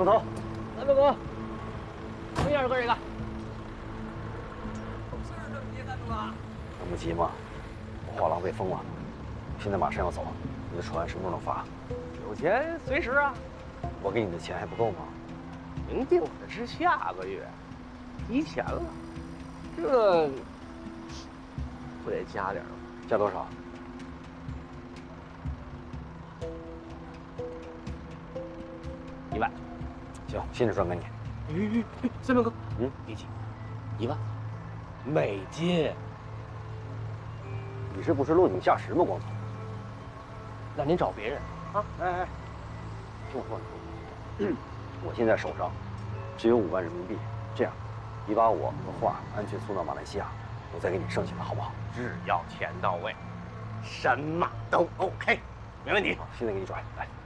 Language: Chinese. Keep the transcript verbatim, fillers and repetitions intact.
豆头， 来，表哥，这样哥这个。 等不及嘛，我画廊被封了，现在马上要走，你的船什么时候能发？ 有钱随时啊。 我给你的钱还不够吗？ 明定的是下个月，提前了，这不得加点吗？ 加多少？ 一万。 行，现在转给你。 哎哎，三表哥， 嗯， 别急，一万，美金。 你这不是落井下石吗，光头？ 那您找别人啊？ 哎哎，听我说，你说，我现在手上只有五万人民币，这样，你把我和画安全送到马来西亚，我再给你剩下的，好不好？ 只要钱到位，什么都 OK，没问题。 现在给你转，来。